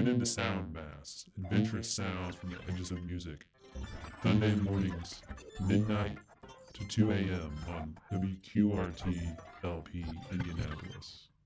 Tune into Sound Mass, adventurous sounds from the edges of music. Sunday mornings, midnight to 2 a.m. on WQRT LP Indianapolis.